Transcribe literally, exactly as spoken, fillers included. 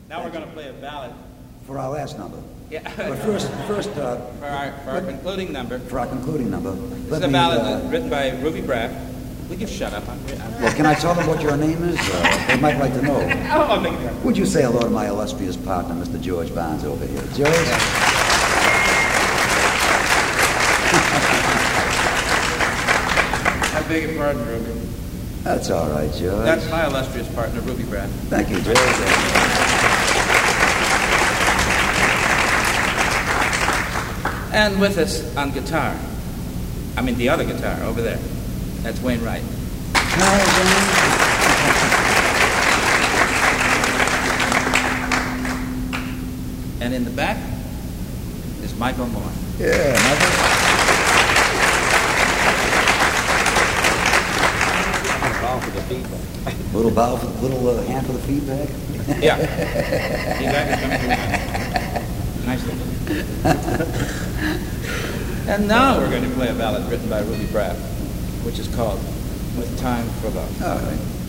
Now we're going to play a ballad. For our last number. Yeah. But first, first uh, for our, for our concluding number. For our concluding number. This is a ballad uh, written by Ruby Braff. Will you shut up? I'm, I'm well, can I tell them what your name is? Uh, they might like to know. Oh, I'll make it. Would you say hello to my illustrious partner, Mister George Barnes, over here? George? I beg your pardon, Ruby. That's all right, George. That's my illustrious partner, Ruby Braff. Thank you, George. And with us on guitar, I mean the other guitar over there, that's Wayne Wright. And in the back is Michael Moore. Yeah, Michael. For the feedback. Little bow for little uh, hand for the feedback. Yeah. Feedback is coming through. Nicely. And now we're going to play a ballad written by Ruby Braff, which is called "With Time for Love." All right.